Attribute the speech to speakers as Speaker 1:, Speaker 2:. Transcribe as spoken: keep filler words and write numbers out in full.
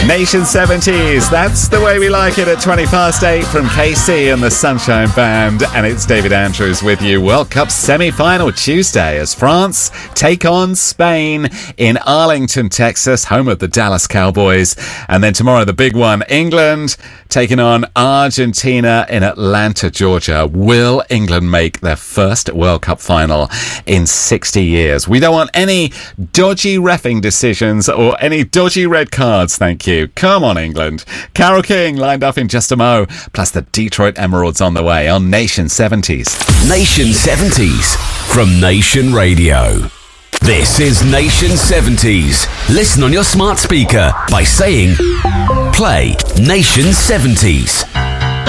Speaker 1: Nation seventies, that's the way we like it at twenty past eight from K C and the Sunshine Band. And it's David Andrews with you. World Cup semi-final Tuesday as France take on Spain in Arlington, Texas, home of the Dallas Cowboys. And then tomorrow, the big one, England taking on Argentina in Atlanta, Georgia. Will England make their first World Cup final in sixty years? We don't want any dodgy reffing decisions or any dodgy red cards, thank you. Come on, England. Carole King lined up in just a mo, plus the Detroit Emeralds on the way on Nation seventies.
Speaker 2: Nation seventies from Nation Radio. This is Nation seventies. Listen on your smart speaker by saying, play Nation seventies.